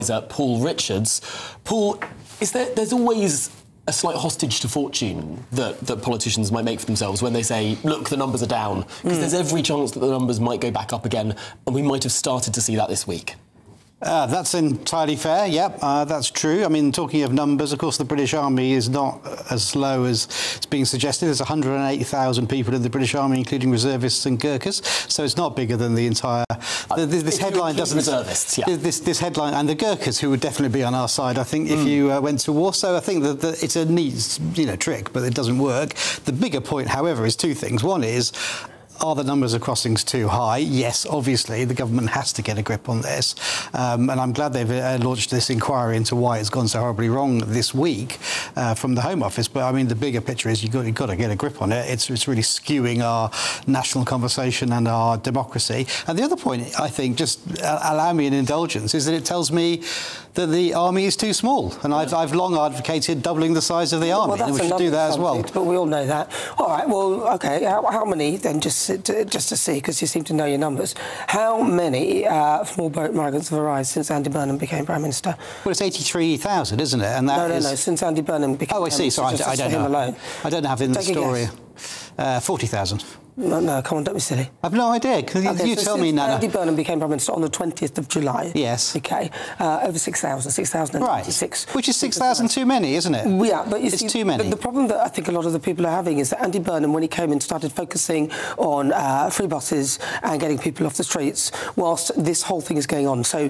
Paul Richards. Paul, there's always a slight hostage to fortune that politicians might make for themselves when they say, look, the numbers are down, because there's every chance that the numbers might go back up again, and we might have started to see that this week. That's entirely fair, yep, that's true. I mean, talking of numbers, of course, the British Army is not as low as it's being suggested. There's 180,000 people in the British Army, including reservists and Gurkhas, so it's not bigger than the entire... This headline doesn't... Reservists, yeah. This headline, and the Gurkhas, who would definitely be on our side, I think, if you went to war. So I think that it's a neat, trick, but it doesn't work. The bigger point, however, is two things. One is... are the numbers of crossings too high? Yes, obviously, the government has to get a grip on this. And I'm glad they've launched this inquiry into why it's gone so horribly wrong this week from the Home Office. But, I mean, the bigger picture is you've got to get a grip on it. It's really skewing our national conversation and our democracy. And the other point, I think, just allow me an indulgence, is that it tells me that the army is too small. And I've long advocated doubling the size of the army. Well, and we should do that as well. But we all know that. All right, well, OK, how many, then, just to see, because you seem to know your numbers, how many small boat migrants have arrived since Andy Burnham became Prime Minister? Well, it's 83,000, isn't it? And that no, since Andy Burnham became Prime Minister. Oh, I see, so I don't know. Alone. I don't have in the story. 40,000. No, come on, don't be silly. I've no idea. You tell me, Nana. Andy Burnham became Prime Minister on the 20th of July. Yes. OK. Over 6,096. Right. Which is 6,000 too many, isn't it? Yeah, but it's too many. The problem that I think a lot of the people are having is that Andy Burnham, when he came in, started focusing on free buses and getting people off the streets whilst this whole thing is going on. So,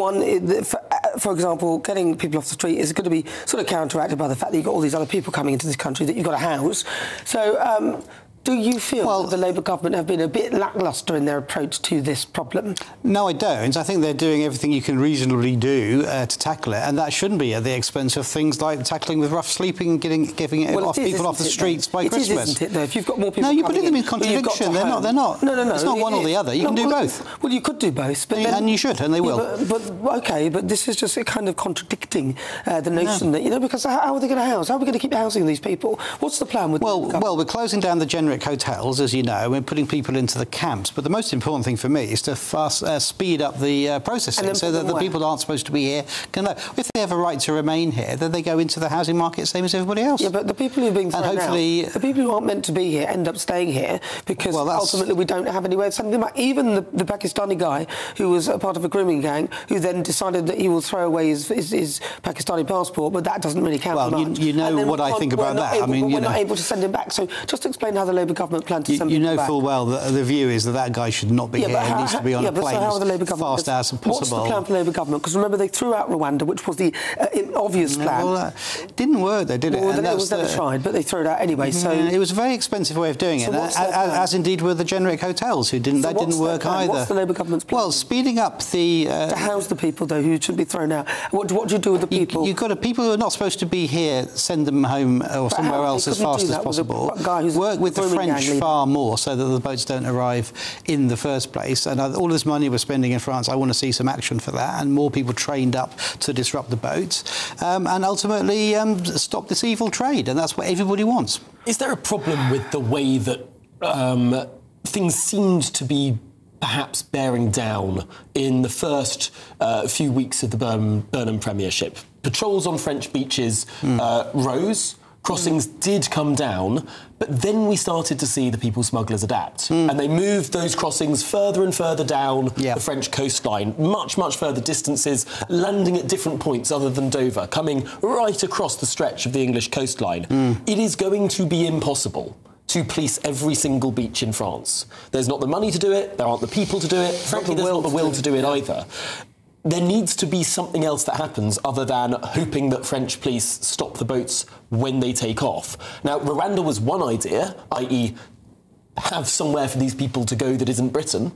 for example, getting people off the street is going to be sort of counteracted by the fact that you've got all these other people coming into this country that you've got to house. So, do you feel that the Labour government have been a bit lacklustre in their approach to this problem? No, I don't. I think they're doing everything you can reasonably do to tackle it, and that shouldn't be at the expense of things like tackling with rough sleeping and giving people off the streets by Christmas. It is, isn't it, though? If you've got more people you're putting them in contradiction. They're not. No. It's not one or the other. You can do both. Well, you could do both. But and you should, and they will. But this is just kind of contradicting the notion that, because how are they going to house? How are we going to keep housing these people? What's the plan with Well, we're closing down the generic hotels, as you know, we're putting people into the camps. But the most important thing for me is to speed up the processing so that the people that aren't supposed to be here can know. If they have a right to remain here, then they go into the housing market same as everybody else. Yeah, but the people who are being thrown out, the people who aren't meant to be here end up staying here because ultimately we don't have any way of sending them back. Even the Pakistani guy who was a part of a grooming gang who then decided that he will throw away his Pakistani passport, but that doesn't really count much. Well, you know what I think about that. We're not able to send him back. So just explain how the Labour government plans to send him back. You know full well that the view is that guy should not be here. He needs to be on a plane as fast as possible. What's the plan for the Labour government? Because remember, they threw out Rwanda, which was the obvious plan. Well, it didn't work, though, did it? Well, it was never tried, but they threw it out anyway. So it was a very expensive way of doing it, as indeed were the generic hotels, that didn't work either. What's the Labour government's plan? Well, speeding up the... to house the people, though, who should be thrown out. What do you do with the people? You've got people who are not supposed to be here, send them home or somewhere else as fast as possible. Work with the French far more so that the boats don't arrive in the first place. And all this money we're spending in France, I want to see some action for that and more people trained up to disrupt the boats and ultimately stop this evil trade. And that's what everybody wants. Is there a problem with the way that things seemed to be perhaps bearing down in the first few weeks of the Burnham premiership? Patrols on French beaches rose. Crossings did come down, but then we started to see the people smugglers adapt. And they moved those crossings further and further down the French coastline, much, much further distances, landing at different points other than Dover, coming right across the stretch of the English coastline. It is going to be impossible to police every single beach in France. There's not the money to do it, there aren't the people to do it, frankly, there's not the will to do it either. There needs to be something else that happens other than hoping that French police stop the boats when they take off. Now, Rwanda was one idea, i.e. have somewhere for these people to go that isn't Britain.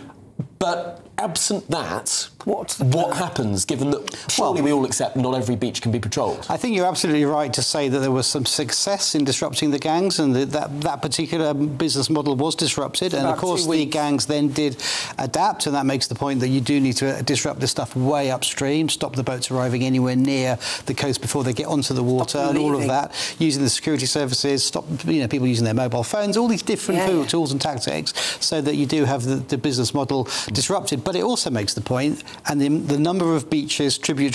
But absent that, what happens, given that surely we all accept not every beach can be patrolled? I think you're absolutely right to say that there was some success in disrupting the gangs and that particular business model was disrupted. And, of course, the gangs then did adapt, and that makes the point that you do need to disrupt this stuff way upstream, stop the boats arriving anywhere near the coast before they get onto the water and all of that, using the security services, stop people using their mobile phones, all these different tools and tactics so that you do have the business model disrupted. But it also makes the point, and the number of beaches tributary